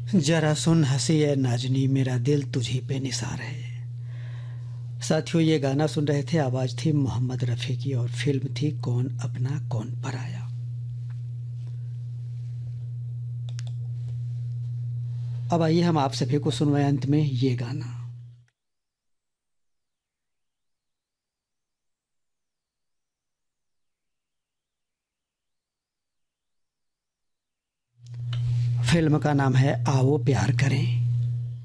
जरा सुन हंसी है नाजनी, मेरा दिल तुझी पे निसार है। साथियों, ये गाना सुन रहे थे, आवाज़ थी मोहम्मद रफ़ी की और फिल्म थी कौन अपना कौन पराया। अब आइए हम आप सभी को सुनवाएं अंत में ये गाना। फिल्म का नाम है आओ प्यार करें।